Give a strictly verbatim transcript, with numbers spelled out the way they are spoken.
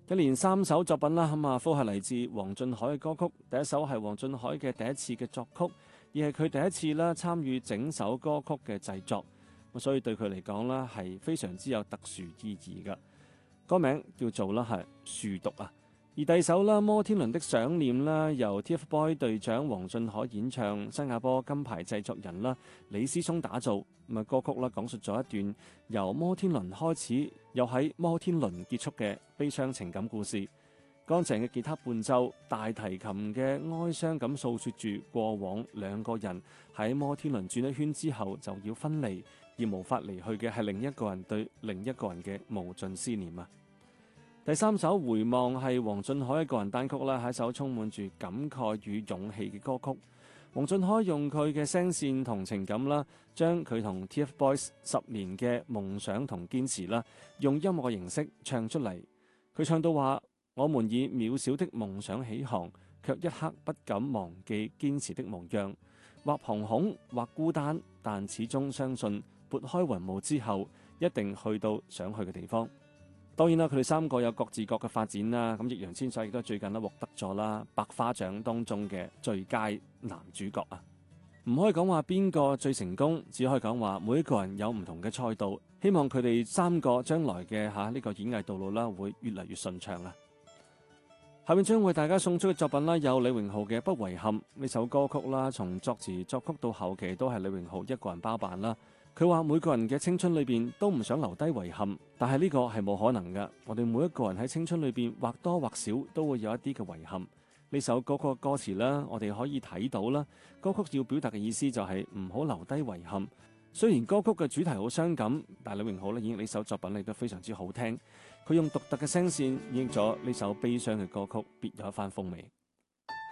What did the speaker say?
一連三首作品啦，咁啊，都係嚟自黃俊凱嘅歌曲。第一首係黃俊凱嘅第一次嘅作曲，而係佢第一次啦參與整首歌曲嘅製作，咁所以對佢嚟講啦係非常之有特殊意義嘅。歌名叫做啦係樹讀啊。而第二首啦，摩天輪的想念啦，由 T F Boy 隊長黃俊凱演唱，新加坡金牌製作人啦李思聰打造。咁啊，歌曲啦講述咗一段由摩天輪開始，又喺摩天輪結束嘅悲傷情感故事。乾淨嘅吉他伴奏，大提琴嘅哀傷咁訴說住過往兩個人喺摩天輪轉一圈之後就要分離，而無法離去嘅係另一個人對另一個人嘅無盡思念啊！第三首回望係黃俊凱嘅個人單曲啦，係一首充滿住感慨與勇氣嘅歌曲。黃俊凱用佢嘅聲線同情感啦，將佢同 T F Boys 十年嘅夢想同堅持啦，用音樂嘅形式唱出嚟。佢唱到話：我們以渺小的夢想起航，卻一刻不敢忘記堅持的模樣。或惶恐，或孤單，但始終相信撥開雲霧之後，一定去到想去嘅地方。當然啦，佢哋三個有各自各嘅發展啦。咁易烊千璽亦都最近咧獲得咗啦百花獎當中嘅最佳男主角啊！唔可以講話邊個最成功，只可以講話每一個人有唔同嘅賽道。希望佢哋三個將來嘅嚇呢個演藝道路啦，會越嚟越順暢啊！下面將為大家送出嘅作品啦，有李榮浩嘅《不遺憾》呢首歌曲啦，從作詞作曲到後期都係李榮浩一個人包辦啦。佢話每個人嘅青春裏邊都唔想留低遺憾，但係呢個係冇可能㗎。我哋每一個人喺青春裏邊或多或少都會有一啲嘅遺憾。呢首歌曲嘅歌詞啦，我哋可以睇到啦。歌曲要表達嘅意思就係唔好留低遺憾。雖然歌曲嘅主題好傷感，但係李榮浩咧演繹呢首作品亦都非常之好聽。佢用獨特嘅聲線演繹咗呢首悲傷嘅歌曲，別有一番風味。